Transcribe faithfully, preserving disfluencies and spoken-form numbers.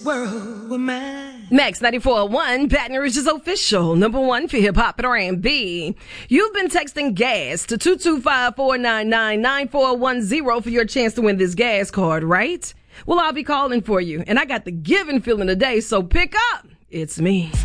world with mine. Max ninety-four point one, Baton Rouge's official number one for hip hop and R and B. You've been texting gas to two two five, four nine nine, nine four one zero for your chance to win this gas card, right? Well, I'll be calling for you, and I got the giving feeling today, so pick up. It's me.